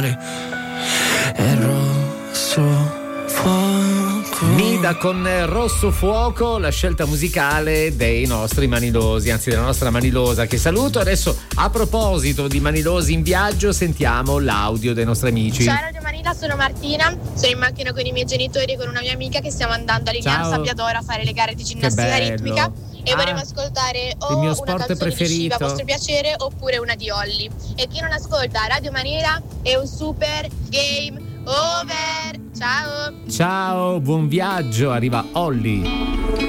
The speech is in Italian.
e rosso fuoco. Nida con Rosso Fuoco, la scelta musicale dei nostri manilosi, anzi della nostra manilosa che saluto. Adesso, a proposito di manilosi in viaggio, sentiamo l'audio dei nostri amici. Ciao Radio Manila, sono Martina, sono in macchina con i miei genitori e con una mia amica che stiamo andando a Lignano Sabbiadoro a fare le gare di ginnastica ritmica e vorremmo ascoltare o una canzone preferito. di Shiva a vostro piacere oppure una di Olly. E chi non ascolta Radio Manila è un super game over. Ciao! Ciao, buon viaggio, arriva Olly.